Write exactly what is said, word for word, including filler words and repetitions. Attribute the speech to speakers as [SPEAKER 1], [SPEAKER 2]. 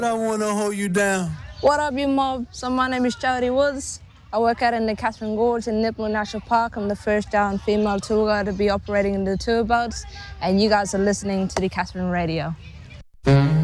[SPEAKER 1] I wanna hold you down.
[SPEAKER 2] What up, you mob? So my name is Jody Woods. I work out in the Catherine Gorge in Nipmuc National Park. I'm the first down female tour guide to be operating in the tour boats, and you guys are listening to the Catherine Radio.